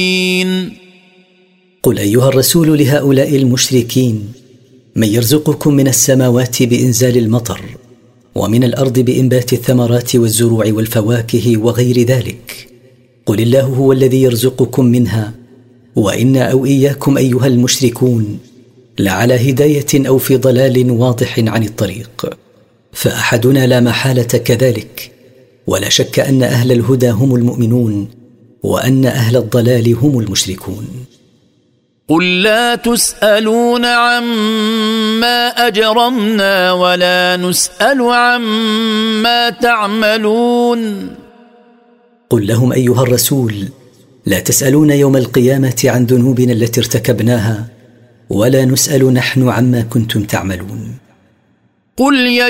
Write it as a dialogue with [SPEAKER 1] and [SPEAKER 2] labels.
[SPEAKER 1] قل أيها الرسول لهؤلاء المشركين: من يرزقكم من السماوات بإنزال المطر، ومن الأرض بإنبات الثمرات والزروع والفواكه وغير ذلك؟ قل الله هو الذي يرزقكم منها، وإنا أو إياكم أيها المشركون لعلى هداية أو في ضلال واضح عن الطريق. فأحدنا لا محالة كذلك، ولا شك أن أهل الهدى هم المؤمنون، وأن أهل الضلال هم المشركون.
[SPEAKER 2] قل لا تسألون عما أجرمنا ولا نسأل عما تعملون.
[SPEAKER 1] قل لهم أيها الرسول: لا تسألون يوم القيامة عن ذنوبنا التي ارتكبناها، ولا نسأل نحن عما كنتم تعملون.
[SPEAKER 2] قل